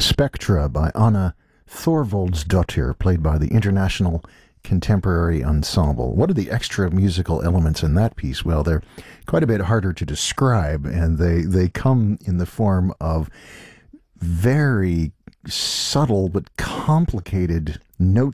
Spectra by Anna Thorvaldsdottir, played by the International Contemporary Ensemble. What are the extra musical elements in that piece? Well, they're quite a bit harder to describe, and they come in the form of very subtle but complicated note